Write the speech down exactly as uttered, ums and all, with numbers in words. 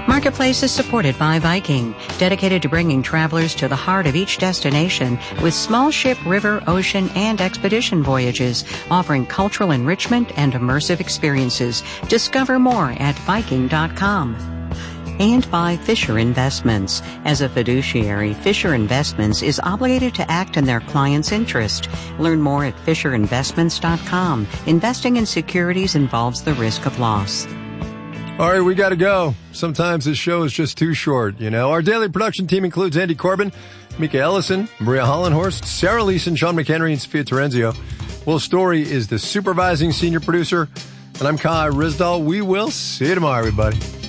Marketplace is supported by Viking, dedicated to bringing travelers to the heart of each destination with small ship, river, ocean, and expedition voyages, offering cultural enrichment and immersive experiences. Discover more at Viking dot com. And by Fisher Investments. As a fiduciary, Fisher Investments is obligated to act in their client's interest. Learn more at Fisher Investments dot com. Investing in securities involves the risk of loss. All right, we got to go. Sometimes this show is just too short, you know. Our daily production team includes Andy Corbin, Mika Ellison, Maria Hollenhorst, Sarah Leeson, Sean McHenry, and Sophia Terenzio. Will Story is the supervising senior producer, and I'm Kai Rizdal. We will see you tomorrow, everybody.